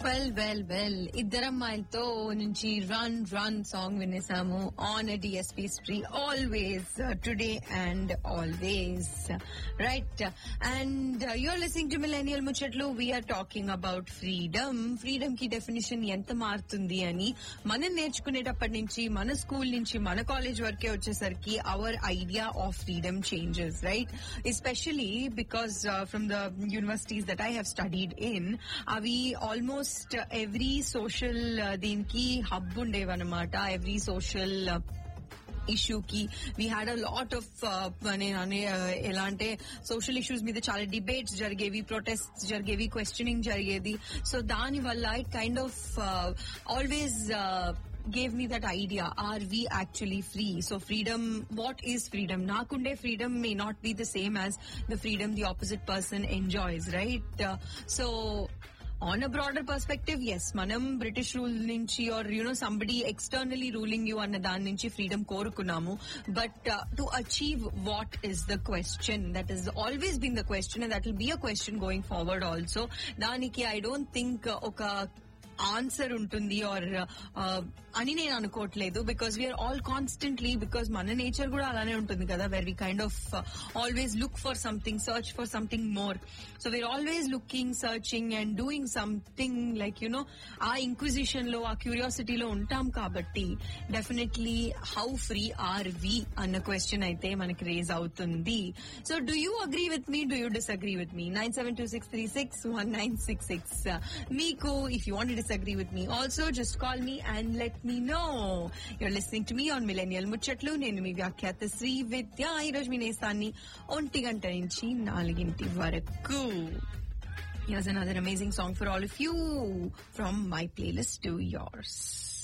Well ఇద్దరమ్మాయిలతో నుంచి run song వినేసాము on DSP స్ట్రీ always today and always right and you're listening to millennial ముచ్చట్లు we are talking about freedom కి definition ఎంత మారుతుంది అని మనం నేర్చుకునేటప్పటి నుంచి మన స్కూల్ నుంచి మన కాలేజ్ వరకే వచ్చేసరికి hour idea of freedom changes right especially because from the universities that I have studied in అవి ఆల్మోస్ట్ ఎవ్రీ సోషల్ దీనికి హబ్ ఉండేవన్నమాట ఎవ్రీ సోషల్ ఇష్యూ కి we had a lot of ఎలా అంటే సోషల్ ఇష్యూస్ మీద చాలా డిబేట్స్ జరిగేవి protest జరిగేవి క్వశ్చనింగ్ జరిగేది సో దాని వల్ల it kind of always gave me that idea, are we actually free? So freedom, what is freedom? Nakunde freedom may not be the same as the freedom the opposite person enjoys, right? So on a broader perspective, yes, manam British rule nunchi or somebody externally ruling you anna dan nunchi freedom korukunamu, but to achieve what is the question? That has always been the question and that will be a question going forward also. Daniki I don't think oka answer ఉంటుంది are అని నేను అనుకోవట్లేదు because we are all constantly because మన nature కూడా అలానే ఉంటుంది కదా where we kind of always look for something search for something more so we are always looking searching and doing something like ఆ ఇంక్విజిషన్ లో ఆ క్యూరియాసిటీలో ఉంటాం కాబట్టి డెఫినెట్లీ హౌ ఫ్రీ ఆర్ వి అన్న క్వశ్చన్ అయితే మనకి రేజ్ అవుతుంది so do you agree with me do you disagree with me 9726361966 మీకు if you want disagree with me also just call me and let me know. You're listening to me on Millennial Muchatlu. Nenu mi Vyakhyaata Sri Vidya. Ee roju mi nesaanni 1 ganta nunchi 4 varaku. Here's another amazing song for all of you from my playlist to yours.